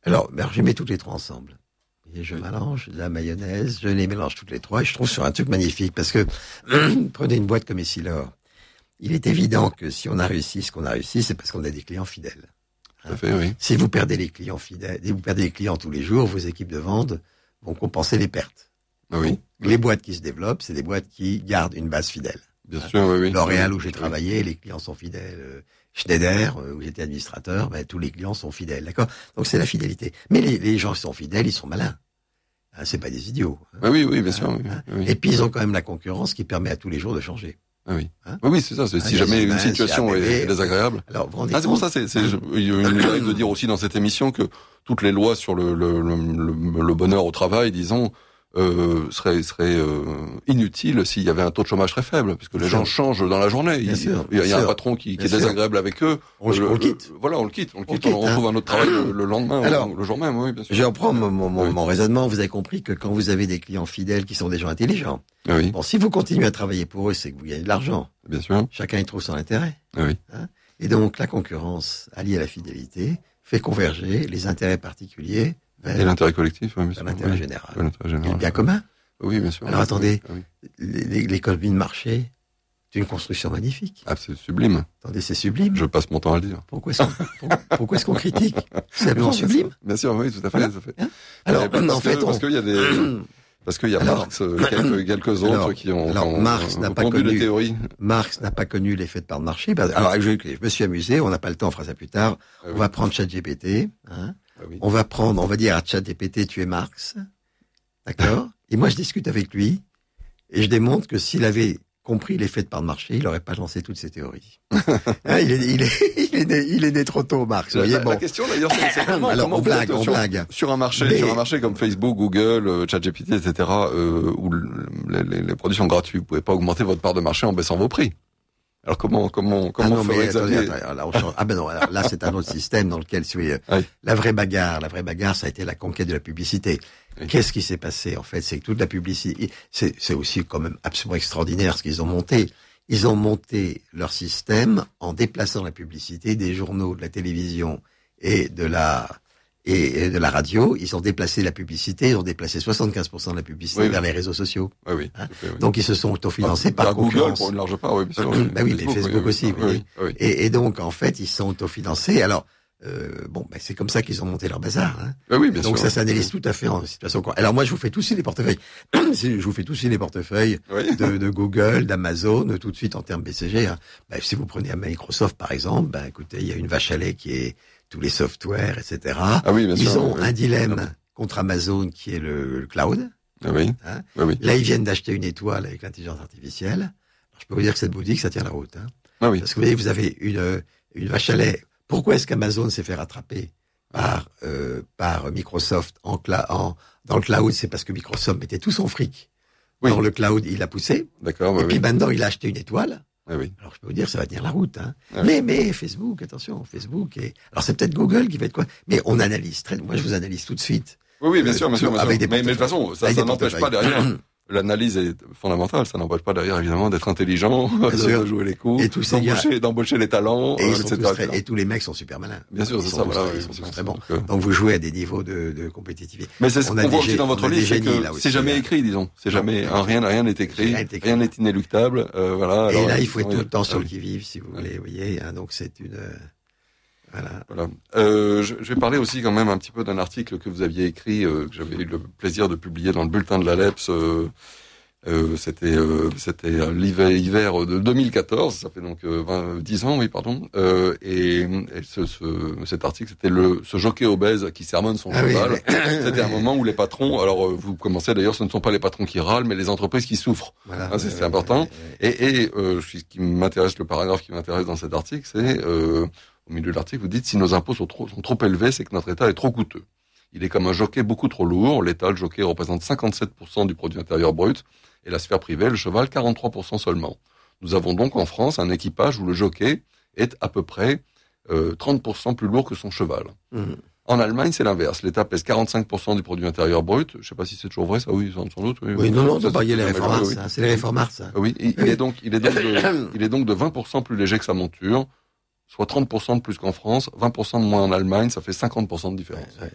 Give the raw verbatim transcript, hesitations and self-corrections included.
Alors, ben, je mets toutes les trois ensemble. Et je mélange de la mayonnaise, je les mélange toutes les trois, et je trouve sur un truc magnifique, parce que, prenez une boîte comme Essilor. Il est évident que si on a réussi ce qu'on a réussi, c'est parce qu'on a des clients fidèles. Tout à fait, oui. Si vous perdez les clients fidèles, si vous perdez les clients tous les jours, vos équipes de vente vont compenser les pertes. Ah oui. Donc, les boîtes qui se développent, c'est des boîtes qui gardent une base fidèle. Bien sûr, oui, oui. L'Oréal où j'ai oui. travaillé, les clients sont fidèles. Euh, Schneider, euh, où j'étais administrateur, ben, tous les clients sont fidèles, d'accord? Donc c'est la fidélité. Mais les, les gens qui sont fidèles, ils sont malins. Hein, c'est pas des idiots. Hein. Ah oui, oui, bien sûr. Hein, oui, hein. oui. Et puis ils ont quand même la concurrence qui permet à tous les jours de changer. Ah oui. Hein? Oui, oui, c'est ça. C'est, Hein, si jamais une humains, situation c'est est, est désagréable. Alors, vous rendez Ah, c'est pour compte ça, c'est, c'est, je, il arrive de dire aussi dans cette émission que toutes les lois sur le, le, le, le bonheur au travail, disons, euh, seraient, seraient euh, inutiles s'il y avait un taux de chômage très faible, parce que les gens changent dans la journée. Bien il, sûr, il y a, il y a un sûr. patron qui, qui est Bien désagréable avec eux. On, le, on le quitte. Le, voilà, on le quitte. On le quitte. On, On, quitte, on retrouve hein. un autre travail le, le lendemain, Alors, le jour même, oui, bien sûr. Je reprends mon, mon, mon, oui. mon raisonnement. Vous avez compris que quand vous avez des clients fidèles qui sont des gens intelligents, Ah oui, bon, si vous continuez à travailler pour eux, c'est que vous gagnez de l'argent. bien sûr. Chacun y trouve son intérêt. Ah oui. Hein. Et donc, la concurrence alliée à la fidélité fait converger les intérêts particuliers vers, Et l'intérêt collectif, oui, bien vers sûr. l'intérêt oui. général. Oui, l'intérêt Et le général. bien commun. Oui, bien sûr. Alors, oui, attendez. oui, oui. L'é- L'économie de marché, c'est une construction magnifique. Ah, c'est sublime. Attendez, c'est sublime. Je passe mon temps à le dire. Pourquoi est-ce qu'on, pour- pourquoi est-ce qu'on critique? C'est absolument sublime. Bien sûr, oui, tout à fait. Voilà. Tout à fait. Hein. Alors, Eh ben, parce en que, fait, on... parce qu'il y a des, parce qu'il y a Alors, Marx, euh, quelques, quelques autres alors, qui ont, alors, qui ont, Marx n'a ont pas pondu connu- des théories. Marx n'a pas connu l'effet de part de marché. Alors, je, je me suis amusé, on n'a pas le temps, on fera ça plus tard. Ah On oui. va prendre ChatGPT, hein. Ah oui. On va prendre, on va dire à ChatGPT, tu es Marx. D'accord? Et moi, je discute avec lui, et je démontre que s'il avait compris l'effet de part de marché, il n'aurait pas lancé toutes ces théories. Hein, il, est, il, est, il, est né, il est né trop tôt, Marx. Vous La, voyez, la, bon. la question d'ailleurs, c'est, c'est comment, Alors, comment on vous blague, êtes on sur, blague. sur un marché, Mais- sur un marché comme Facebook, Google, euh, ChatGPT, et cetera, euh, où le- les, les, les produits sont gratuits. Vous pouvez pas augmenter votre part de marché en baissant vos prix. Alors comment, comment, comment ah non, ferait mais attendez, Xavier attendez, alors, on change- ah ben non, alors là c'est un autre système dans lequel, si vous voulez, Oui. la vraie bagarre, la vraie bagarre, ça a été la conquête de la publicité. Oui. Qu'est-ce qui s'est passé en fait? C'est que toute la publicité, c'est, c'est aussi quand même absolument extraordinaire ce qu'ils ont monté. Ils ont monté leur système en déplaçant la publicité des journaux, de la télévision et de la et et de la radio. Ils ont déplacé la publicité, ils ont déplacé soixante-quinze pour cent de la publicité Oui, vers oui. les réseaux sociaux. Oui, oui. Hein. tout à fait, oui. Donc ils se sont autofinancés Ah, par Google concurrence. pour une large part, oui, bien sûr. Bah oui, mais Facebook aussi, vous voyez. Oui, oui. Et, et donc, en fait, ils sont autofinancés. Alors, euh, bon, ben, c'est comme ça qu'ils ont monté leur bazar. Hein. Oui, oui, bien Donc, sûr. ça s'analyse tout à fait en situation. quoi. Alors, moi, je vous fais tous les portefeuilles. je vous fais tous les portefeuilles Oui. de, de Google, d'Amazon, tout de suite en termes B C G. Hein. Ben, si vous prenez à Microsoft, par exemple, ben, écoutez, il y a une vache à lait qui est tous les softwares, et cetera. Ah oui, bien Ils sûr. ont oui. un dilemme contre Amazon qui est le, le cloud. Ah oui. Hein. Oui, oui. Là, ils viennent d'acheter une étoile avec l'intelligence artificielle. Alors, je peux vous dire que cette boutique, ça tient la route. Hein. Ah oui. Parce que vous voyez, vous avez une, une vache à lait. Pourquoi est-ce qu'Amazon s'est fait rattraper par, euh, par Microsoft en, cla- en dans le cloud? C'est parce que Microsoft mettait tout son fric Oui. dans le cloud, il a poussé. D'accord, et oui, puis oui. maintenant, il a acheté une étoile. Ah oui. Alors je peux vous dire, ça va tenir la route. Hein. Ah mais mais Facebook, attention, Facebook. Et... Alors c'est peut-être Google qui va être quoi? Mais on analyse très. Moi, je vous analyse tout de suite. Oui, oui, bien Euh, sûr, bien sûr, bien sûr. avec des Mais, mais de toute façon, ça, avec ça des n'empêche pas portefeuilles. derrière. L'analyse est fondamentale, ça n'empêche pas derrière, évidemment, d'être intelligent, de sûr. jouer les coups, Et tous ces d'embaucher, d'embaucher les talents, Et, euh, ils sont et cetera, tous très- et cetera. et tous les mecs sont super malins. Bien sûr, Ils c'est sont ça, tous voilà. très- oui, ils sont bien tous sûr. très bons. Donc, euh, Donc vous jouez à des niveaux de, de compétitivité. Mais c'est ce On a qu'on voit des aussi gé- dans votre on a des livre, c'est génies, que là aussi, c'est jamais là. écrit, disons. C'est jamais, Non. hein, rien, rien n'est écrit, Rien n'est écrit. rien n'est inéluctable, euh, voilà. Et Alors, là, il faut être oui, tout le temps ah sur le oui. qui-vive, si vous voulez, vous voyez. Hein, donc c'est une... euh, Voilà. Voilà. Euh, je, je vais parler aussi quand même un petit peu d'un article que vous aviez écrit, euh, que j'avais eu le plaisir de publier dans le bulletin de l'Aleps. Euh, euh, c'était euh, c'était l'hiver hiver de deux mille quatorze, ça fait donc euh, vingt, dix ans, oui, pardon. Euh, et et ce, ce, cet article, c'était le ce jockey obèse qui sermonne son Ah oui, cheval. mais- C'était un moment où les patrons, alors euh, vous commencez d'ailleurs, ce ne sont pas les patrons qui râlent, mais les entreprises qui souffrent. Voilà. Ah, c'est- c'est Euh, important. euh, Et, et euh, ce qui m'intéresse, le paragraphe qui m'intéresse dans cet article, c'est euh, au milieu de l'article, vous dites si nos impôts sont trop, sont trop élevés, c'est que notre État est trop coûteux. Il est comme un jockey beaucoup trop lourd. L'État, le jockey, représente cinquante-sept pour cent du produit intérieur brut, et la sphère privée, le cheval, quarante-trois pour cent seulement. Nous avons donc en France un équipage où le jockey est à peu près euh, trente pour cent plus lourd que son cheval. hum. En Allemagne, c'est l'inverse. L'État pèse quarante-cinq pour cent du produit intérieur brut. Je ne sais pas si c'est toujours vrai, ça, oui, sans, sans doute. Oui, Oui, non, non, Ça, non, bah, il y a c'est les amélioré, réformards, oui. ça. C'est les réformards, ça. Ah oui, il, il est donc, il est donc de, il est donc de vingt pour cent plus léger que sa monture, soit trente pour cent de plus qu'en France, vingt pour cent de moins en Allemagne, ça fait cinquante pour cent de différence. Ouais, ouais.